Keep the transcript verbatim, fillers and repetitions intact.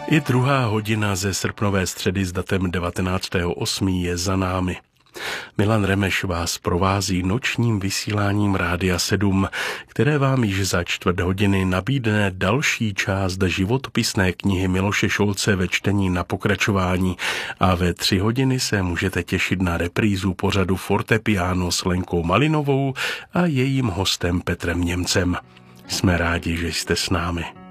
I druhá hodina ze srpnové středy s datem devatenáctého osmého je za námi. Milan Remeš vás provází nočním vysíláním Rádia sedm, které vám již za čtvrt hodiny nabídne další část životopisné knihy Miloše Šolce ve čtení na pokračování a ve tři hodiny se můžete těšit na reprízu pořadu Fortepiano s Lenkou Malinovou a jejím hostem Petrem Němcem. Jsme rádi, že jste s námi.